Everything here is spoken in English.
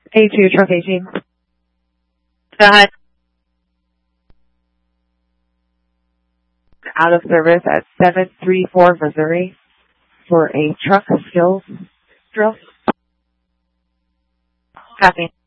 A2, truck 18. Go ahead. Out of service at 734 Missouri for a truck skills drill. Copy.